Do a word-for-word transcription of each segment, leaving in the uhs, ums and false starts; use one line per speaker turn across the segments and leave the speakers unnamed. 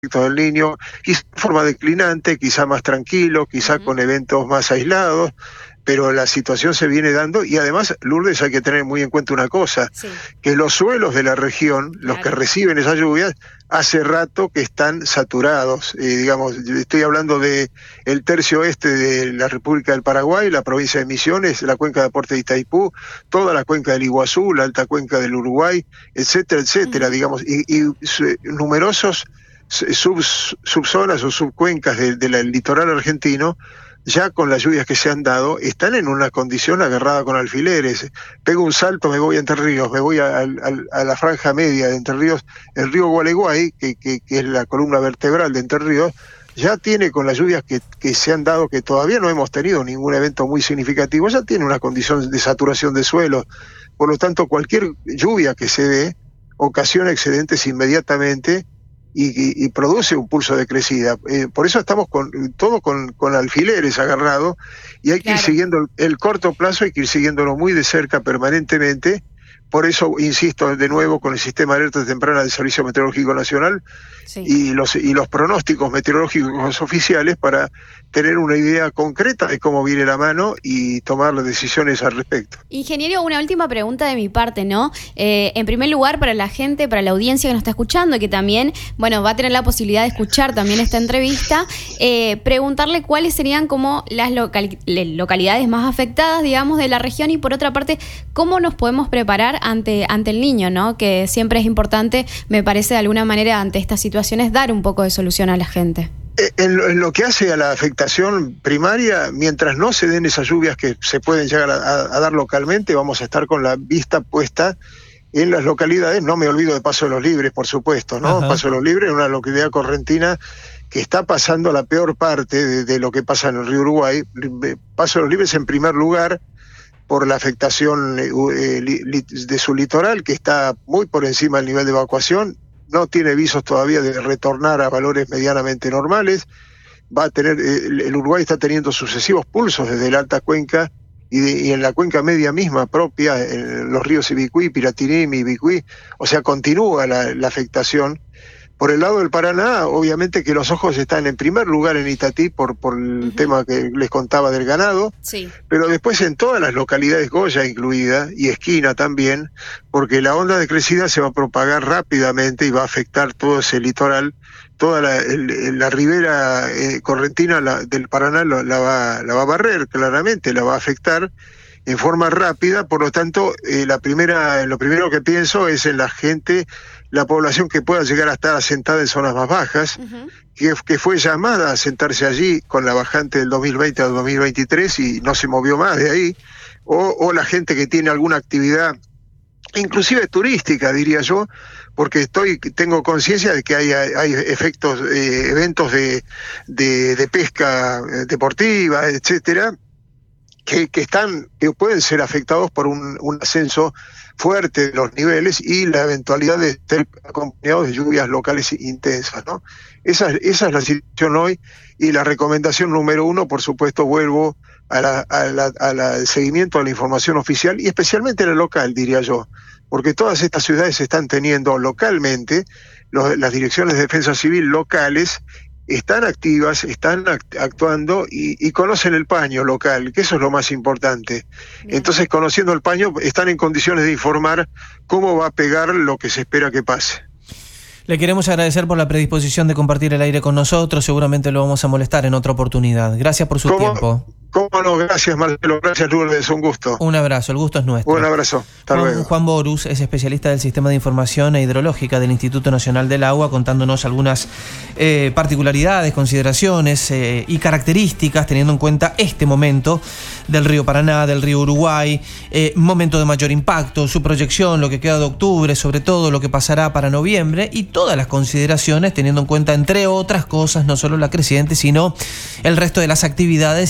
del Niño, quizá de forma declinante, quizá más tranquilo, quizá uh-huh. con eventos más aislados, pero la situación se viene dando, y además, Lourdes, hay que tener muy en cuenta una cosa, sí. que los suelos de la región, claro. los que reciben esas lluvias, hace rato que están saturados. Eh, digamos, estoy hablando de el tercio oeste de la República del Paraguay, la provincia de Misiones, la cuenca de Aporte de Itaipú, toda la cuenca del Iguazú, la alta cuenca del Uruguay, etcétera, etcétera, uh-huh. digamos, y, y numerosos sub, subzonas o subcuencas del de de litoral argentino, ya con las lluvias que se han dado, están en una condición agarrada con alfileres. Pego un salto, me voy a Entre Ríos, me voy a, a, a la franja media de Entre Ríos, el río Gualeguay, que, que, que es la columna vertebral de Entre Ríos, ya tiene, con las lluvias que, que se han dado, que todavía no hemos tenido ningún evento muy significativo, ya tiene una condición de saturación de suelo. Por lo tanto, cualquier lluvia que se dé ocasiona excedentes inmediatamente Y, y, y produce un pulso de crecida. Eh, por eso estamos con todo con, con alfileres agarrado, y hay que claro. ir siguiendo el, el corto plazo, hay que ir siguiéndolo muy de cerca permanentemente. Por eso insisto de nuevo con el sistema de alerta temprana del Servicio Meteorológico Nacional sí. y los y los pronósticos meteorológicos oficiales, para tener una idea concreta de cómo viene la mano y tomar las decisiones al respecto.
Ingeniero, una última pregunta de mi parte, ¿no? Eh, en primer lugar, para la gente, para la audiencia que nos está escuchando, y que también, bueno, va a tener la posibilidad de escuchar también esta entrevista, eh, preguntarle cuáles serían como las local, localidades más afectadas, digamos, de la región, y por otra parte, cómo nos podemos preparar ante, ante el niño, ¿no? Que siempre es importante, me parece, de alguna manera, ante estas situaciones, dar un poco de solución a la gente.
En lo, en lo que hace a la afectación primaria, mientras no se den esas lluvias que se pueden llegar a, a, a dar localmente, vamos a estar con la vista puesta en las localidades. No me olvido de Paso de los Libres, por supuesto, ¿no? Ajá. Paso de los Libres es una localidad correntina que está pasando la peor parte de, de lo que pasa en el río Uruguay. Paso de los Libres en primer lugar por la afectación eh, li, li, de su litoral, que está muy por encima del nivel de evacuación. No tiene visos todavía de retornar a valores medianamente normales. Va a tener, el, el Uruguay está teniendo sucesivos pulsos desde la alta cuenca y, de, y en la cuenca media misma propia, en los ríos Ibicuí, Piratinim, Ibicuí, o sea, continúa la, la afectación. Por el lado del Paraná, obviamente que los ojos están en primer lugar en Itatí por, por el uh-huh. tema que les contaba del ganado, sí. pero después en todas las localidades, Goya incluida, y Esquina también, porque la onda de crecida se va a propagar rápidamente y va a afectar todo ese litoral, toda la, el, la ribera eh, correntina la, del Paraná la, la, va, la va a barrer claramente, la va a afectar en forma rápida. Por lo tanto, eh, la primera, lo primero que pienso es en la gente, la población que pueda llegar a estar asentada en zonas más bajas, uh-huh. que, que fue llamada a asentarse allí con la bajante del dos mil veinte al dos mil veintitrés y no se movió más de ahí, o, o la gente que tiene alguna actividad, inclusive turística, diría yo, porque estoy tengo conciencia de que hay, hay efectos, eh, eventos de, de, de pesca deportiva, etcétera, que, que están, que pueden ser afectados por un, un ascenso fuerte de los niveles y la eventualidad de estar acompañados de lluvias locales intensas, ¿no? Esa, esa es la situación hoy, y la recomendación número uno, por supuesto, vuelvo a la, a la, a la, al seguimiento de la información oficial, y especialmente la local, diría yo, porque todas estas ciudades están teniendo localmente, los, las direcciones de defensa civil locales están activas, están actuando y, y conocen el paño local, que eso es lo más importante. Bien. Entonces, conociendo el paño, están en condiciones de informar cómo va a pegar lo que se espera que pase.
Le queremos agradecer por la predisposición de compartir el aire con nosotros. Seguramente lo vamos a molestar en otra oportunidad. Gracias por su
¿Cómo?
tiempo.
¿Cómo no? Gracias, Marcelo. Gracias, Lourdes. Un gusto.
Un abrazo. El gusto es nuestro.
Un abrazo. Hasta
Juan,
luego.
Juan Borus es especialista del Sistema de Información e Hidrológica del Instituto Nacional del Agua, contándonos algunas eh, particularidades, consideraciones eh, y características, teniendo en cuenta este momento del río Paraná, del río Uruguay, eh, momento de mayor impacto, su proyección, lo que queda de octubre, sobre todo lo que pasará para noviembre, y todas las consideraciones, teniendo en cuenta, entre otras cosas, no solo la creciente, sino el resto de las actividades y demás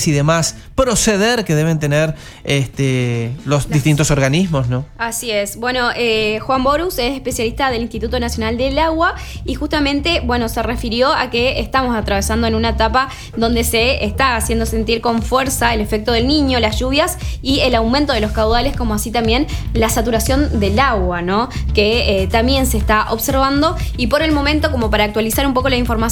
más proceder que deben tener este, los Las... distintos organismos, ¿no?
Así es. Bueno, eh, Juan Borus es especialista del Instituto Nacional del Agua y justamente, bueno, se refirió a que estamos atravesando en una etapa donde se está haciendo sentir con fuerza el efecto del Niño, las lluvias y el aumento de los caudales, como así también la saturación del agua, ¿no? Que eh, también se está observando y por el momento, como para actualizar un poco la información,